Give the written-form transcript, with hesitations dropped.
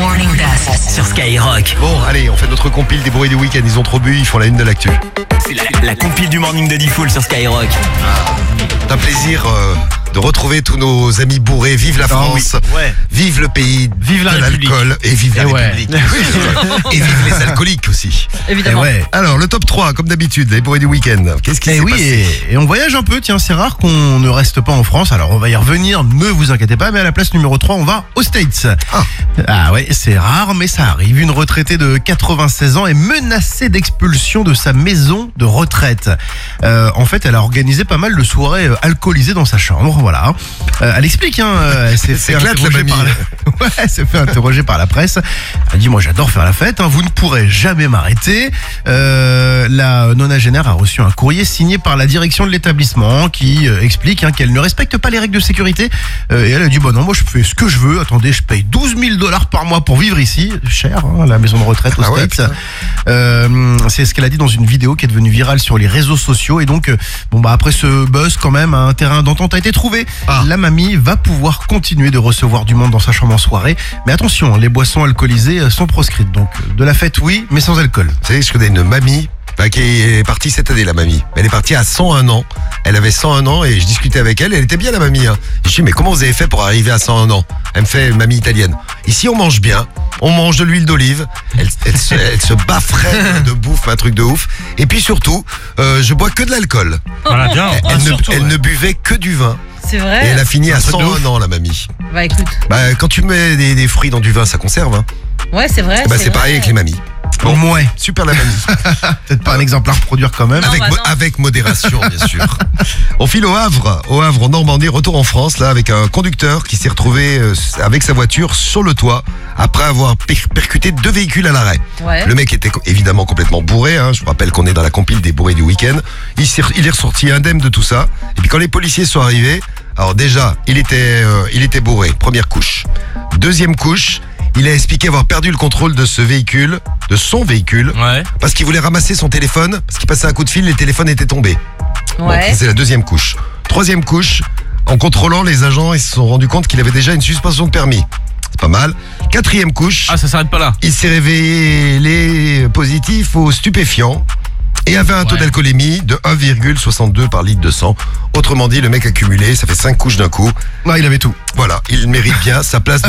Morning Best sur Skyrock. Bon, allez, on fait notre compile des bruits du week-end. Ils ont trop bu, ils font la une de l'actu. C'est la compile du Morning de Diffoul sur Skyrock. C'est un plaisir de retrouver tous nos amis bourrés. Vive la France, Ouais. vive le pays, Vive la de République. l'alcool et vive la ouais. République. Et vive les alcooliques aussi. Évidemment. Ouais. Alors, le top 3, comme d'habitude, les bourrés du week-end. Qu'est-ce qui Et s'est oui, passé et on voyage un peu, tiens, c'est rare qu'on ne reste pas en France, alors on va y revenir, ne vous inquiétez pas, mais à la place numéro 3, on va aux States. Ah ouais, c'est rare, mais ça arrive. Une retraitée de 96 ans est menacée d'expulsion de sa maison de retraite. En fait, elle a organisé pas mal de soirées alcoolisées dans sa chambre, voilà. Elle explique, hein, elle s'est fait éclate, la interroger mamie. ouais, elle s'est fait interroger par la presse. Elle dit, moi j'adore faire la fête, hein, vous ne pourrez jamais m'arrêter. La nonagénaire a reçu un courrier signé par la direction de l'établissement qui explique qu'elle ne respecte pas les règles de sécurité. Et elle a dit, non, moi je fais ce que je veux. Attendez, je paye $12 000 par mois pour vivre ici. Cher, hein, la maison de retraite aux Ah ouais, States. C'est ce qu'elle a dit dans une vidéo qui est devenue virale sur les réseaux sociaux. Et donc, après ce buzz, quand même, un terrain d'entente a été trouvé. La mamie va pouvoir continuer de recevoir du monde dans sa chambre en soirée. Mais attention, les boissons alcoolisées sont proscrites. Donc, de la fête, oui, mais sans alcool. Vous savez, je connais une mamie qui est partie cette année, la mamie. Elle est partie à 101 ans. Elle avait 101 ans et je discutais avec elle. Elle était bien, la mamie. Hein. Je dis, mais comment vous avez fait pour arriver à 101 ans? Elle me fait, mamie italienne. Ici, on mange bien. On mange de l'huile d'olive. Elle se bafferait de bouffe, un truc de ouf. Et puis surtout, je bois que de l'alcool. Voilà, bien. Elle ne buvait que du vin. C'est Et vrai. elle a fini à truc de 101 ans, la mamie. Bah écoute. Quand tu mets des fruits dans du vin, ça conserve. Hein. Ouais, c'est vrai. C'est pareil avec les mamies. Bon, Ouais. super la mamie. Peut-être pas un exemplaire produire quand même. Non, Avec, bah non. avec modération, bien sûr. On file au Havre en Normandie, retour en France, là, avec un conducteur qui s'est retrouvé avec sa voiture sur le toit après avoir percuté 2 véhicules à l'arrêt. Ouais. Le mec était évidemment complètement bourré, hein. Je vous rappelle qu'on est dans la compile des bourrés du week-end. Il est ressorti indemne de tout ça. Et puis quand les policiers sont arrivés, alors déjà, il était bourré, première couche. Deuxième couche, il a expliqué avoir perdu le contrôle de son véhicule, Ouais. parce qu'il voulait ramasser son téléphone, parce qu'il passait un coup de fil, les téléphones étaient tombés. Bon, Ouais. ça, c'est la deuxième couche. Troisième couche, en contrôlant, les agents ils se sont rendus compte qu'il avait déjà une suspension de permis. C'est pas mal. Quatrième couche, Ah, ça s'arrête pas là. il s'est révélé positif aux stupéfiants et avait un taux d'alcoolémie de 1,62 par litre de sang. Autrement dit, le mec a cumulé, ça fait 5 couches d'un coup. Non, il avait tout. Voilà, il mérite bien sa place